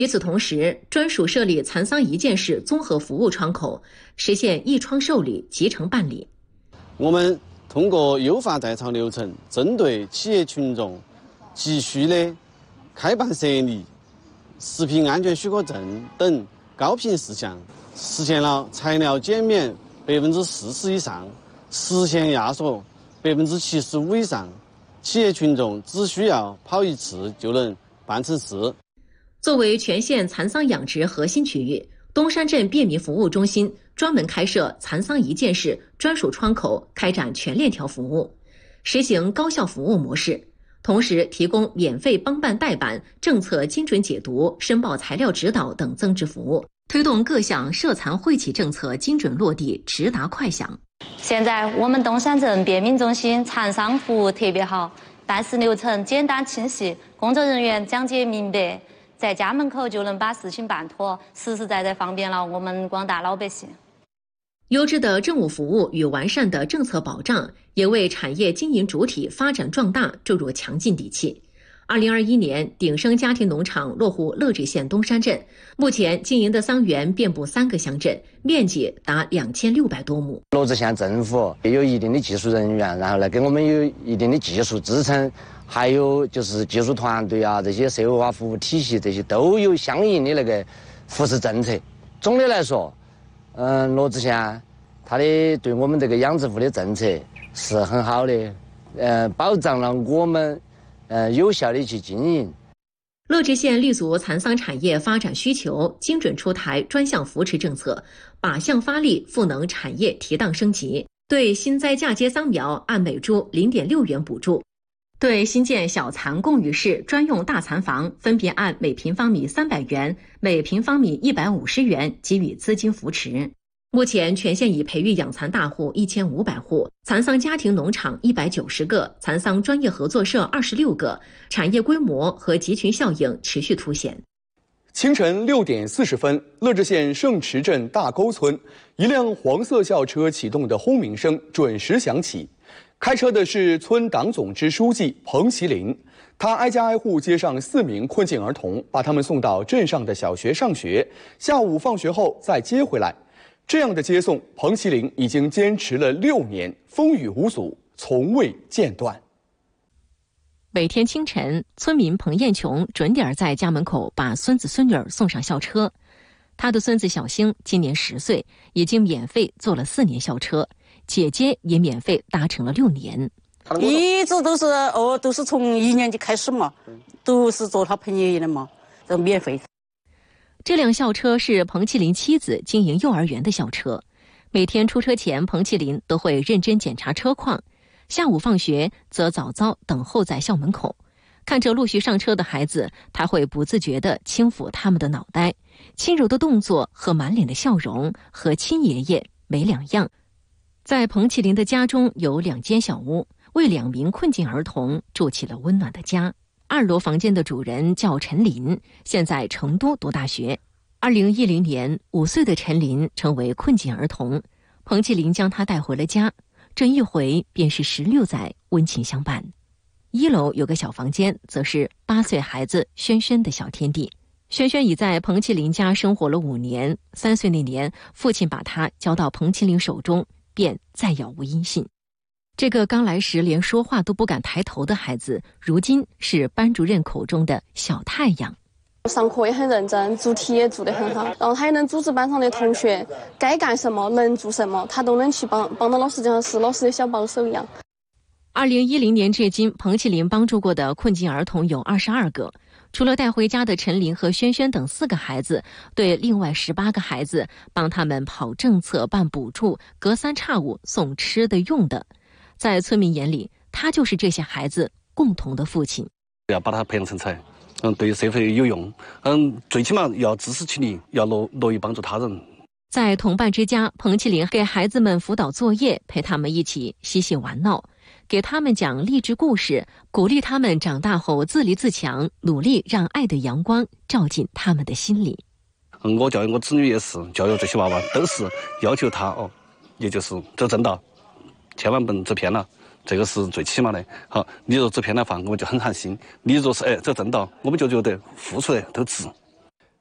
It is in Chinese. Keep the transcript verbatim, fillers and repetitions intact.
与此同时，专属设立蚕桑一件事综合服务窗口，实现一窗受理、集成办理。 我们通过优化在巢流程，针对企业群众急需的开办设立、食品安全许可证等高频事项，实现了材料减免百分之四十以上，实现压缩百分之七十五以上，企业群众只需要跑一次就能办成事。 作为全县蚕桑养殖核心区域，东山镇便民服务中心专门开设蚕桑一件事专属窗口，开展全链条服务，实行高效服务模式，同时提供免费帮办代办、政策精准解读、申报材料指导等增值服务，推动各项涉蚕惠企政策精准落地，直达快响。 现在我们东山镇便民中心蚕桑服务特别好，办事流程简单清晰，工作人员讲解明白，在家门口就能把事情办妥，实实在在方便了我们广大老百姓。 优质的政务服务与完善的政策保障，也为产业经营主体发展壮大注入强劲底气。二零二一年，鼎生家庭农场落户乐至县东山镇，目前经营的桑园遍布三个乡镇，面积达两千六百多亩。 乐至县政府也有一定的技术人员，然后呢，给我们有一定的技术支撑，还有就是技术团队啊，这些社会化服务体系，这些都有相应的那个扶持政策。总的来说，嗯，乐至县它的对我们这个养殖户的政策是很好的，呃，保障了我们呃有效的去经营。 乐至县立足蚕桑产业发展需求，精准出台专项扶持政策，靶向发力，赋能产业提档升级。对新栽嫁接桑苗按每株零点六元补助，对新建小蚕供育室专用大蚕房分别按每平方米三百元、每平方米一百五十元给予资金扶持。目前全县已培育养蚕大户一千五百户，蚕桑家庭农场一百九十个，蚕桑专业合作社二十六个，产业规模和集群效应持续凸显。 清晨六点四十分，乐至县圣池镇大沟村，一辆黄色校车启动的轰鸣声准时响起。开车的是村党总支书记彭麒麟，他挨家挨户接上四名困境儿童，把他们送到镇上的小学上学，下午放学后再接回来。这样的接送，彭麒麟已经坚持了六年，风雨无阻，从未间断。 每天清晨，村民彭艳琼准点在家门口把孙子孙女儿送上校车。他的孙子小星今年十岁，已经免费坐了四年校车，姐姐也免费搭乘了六年。 一直都是哦，都是从一年级开始嘛，都是做他彭爷爷的嘛，都免费。 这辆校车是彭麒麟妻子经营幼儿园的校车，每天出车前，彭麒麟都会认真检查车况，下午放学则早早等候在校门口。看着陆续上车的孩子，他会不自觉地轻抚他们的脑袋，轻柔的动作和满脸的笑容和亲爷爷没两样。在彭麒麟的家中有两间小屋，为两名困境儿童筑起了温暖的家。二楼房间的主人叫陈林，现在成都读大学。二零一零年，五岁的陈林成为困境儿童，彭麒麟将他带回了家，这一回便是十六载温情相伴。一楼有个小房间，则是八岁孩子轩轩的小天地。轩轩已在彭麒麟家生活了五年，三岁那年，父亲把他交到彭麒麟手中，便再杳无音信。这个刚来时连说话都不敢抬头的孩子，如今是班主任口中的小太阳。 上课也很认真，做题也做得很好，然后他也能组织班上的同学，该干什么能做什么，他都能去帮，帮到老师，就像是老师的小帮手一样。 二零一零年至今，彭麒麟帮助过的困境儿童有二十二个，除了带回家的陈林和轩轩等四个孩子，对另外十八个孩子帮他们跑政策、办补助，隔三差五送吃的用的。在村民眼里，他就是这些孩子共同的父亲。 要把他培养成才，嗯，对社会有用，嗯，最起码要自食其力，要乐乐于帮助他人。 在同伴之家，彭麒麟给孩子们辅导作业，陪他们一起嬉戏玩闹，给他们讲励志故事，鼓励他们长大后自立自强，努力让爱的阳光照进他们的心里。 嗯，我教育我子女也是，教育这些娃娃都是要求他哦，也就是走正道，千万不能走偏了，这个是最起码的。好，你若走偏的话，我们就很寒心；你若是哎走正道，我们就觉得付出的都值。